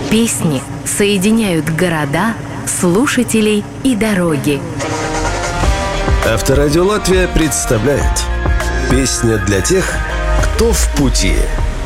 Песни соединяют города, слушателей и дороги. Авторадио Латвия представляет «Песня для тех, кто в пути».